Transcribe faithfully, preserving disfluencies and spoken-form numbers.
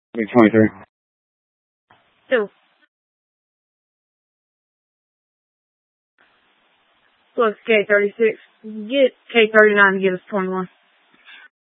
Give me twenty-three. Two. Plus K thirty-six. Get K thirty-nine to give us twenty-one.